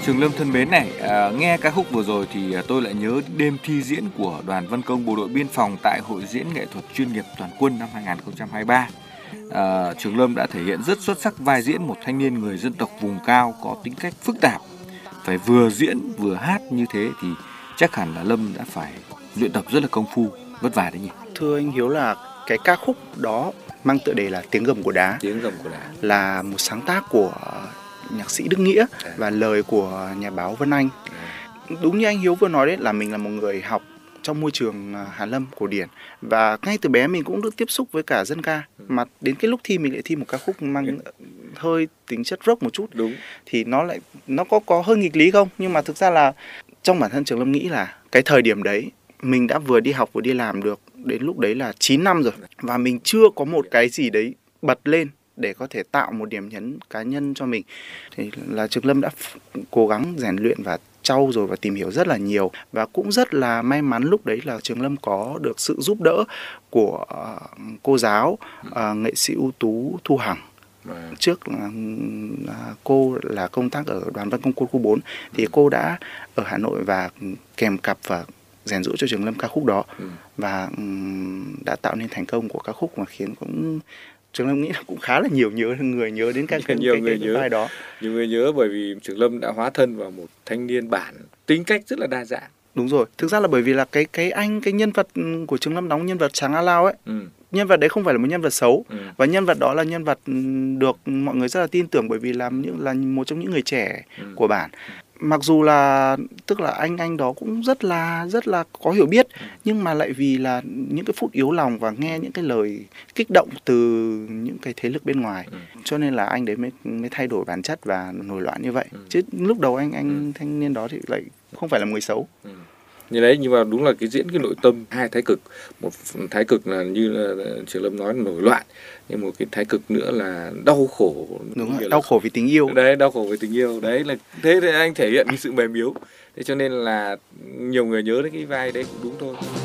Trường Lâm thân mến này, nghe ca khúc vừa rồi thì tôi lại nhớ đêm thi diễn của Đoàn Văn Công Bộ đội Biên phòng tại Hội diễn nghệ thuật chuyên nghiệp toàn quân năm 2023. Trường Lâm đã thể hiện rất xuất sắc vai diễn một thanh niên người dân tộc vùng cao có tính cách phức tạp. Phải vừa diễn vừa hát như thế thì chắc hẳn là Lâm đã phải luyện tập rất là công phu, vất vả đấy nhỉ? Thưa anh Hiếu là cái ca khúc đó mang tựa đề là Tiếng gầm của đá. Tiếng gầm của đá là một sáng tác của nhạc sĩ Đức Nghĩa và lời của nhà báo Vân Anh. Đúng như anh Hiếu vừa nói đấy, là mình là một người học trong môi trường Hàn Lâm cổ điển, và ngay từ bé mình cũng được tiếp xúc với cả dân ca, mà đến cái lúc thi mình lại thi một ca khúc mang hơi tính chất rock một chút. Đúng. Thì nó có hơi nghịch lý không, nhưng mà thực ra là trong bản thân Trường Lâm nghĩ là cái thời điểm đấy mình đã vừa đi học vừa đi làm được đến lúc đấy là 9 năm rồi, và mình chưa có một cái gì đấy bật lên để có thể tạo một điểm nhấn cá nhân cho mình. Thì là Trường Lâm đã cố gắng rèn luyện và trau dồi và tìm hiểu rất là nhiều, và cũng rất là may mắn lúc đấy là Trường Lâm có được sự giúp đỡ của cô giáo nghệ sĩ ưu tú Thu Hằng. Trước là cô là công tác ở Đoàn Văn Công Quân khu 4, thì cô đã ở Hà Nội và kèm cặp và rèn giũa cho Trường Lâm ca khúc đó, và đã tạo nên thành công của ca khúc, mà khiến cũng Trường Lâm nghĩ là cũng khá là nhiều người nhớ đến cái vai đó. Nhiều người nhớ bởi vì Trường Lâm đã hóa thân vào một thanh niên bản, tính cách rất là đa dạng. Đúng rồi, thực ra là bởi vì là cái nhân vật của Trường Lâm đóng nhân vật Tráng A Lao ấy, nhân vật đấy không phải là một nhân vật xấu, và nhân vật đó là nhân vật được mọi người rất là tin tưởng, bởi vì là một trong những người trẻ của bản. Mặc dù là tức là anh đó cũng rất là có hiểu biết, nhưng mà lại vì là những cái phút yếu lòng và nghe những cái lời kích động từ những cái thế lực bên ngoài, cho nên là anh đấy mới thay đổi bản chất và nổi loạn như vậy. Chứ lúc đầu anh thanh niên đó thì lại không phải là người xấu. Như đấy, nhưng mà đúng là cái diễn cái nội tâm hai thái cực. Một thái cực là như là Trường Lâm nói là nổi loạn, nhưng một cái thái cực nữa là đau khổ. Đúng rồi, đau khổ vì tình yêu. Đấy, đau khổ vì tình yêu. Đấy là thế thì anh thể hiện cái sự mềm yếu. Thế cho nên là nhiều người nhớ đến cái vai đấy cũng đúng thôi.